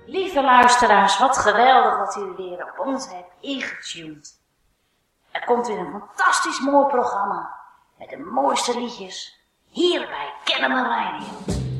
Lieve luisteraars, wat geweldig dat u weer op ons hebt ingetuned. Er komt weer een fantastisch mooi programma met de mooiste liedjes hier bij Kennemer Radio.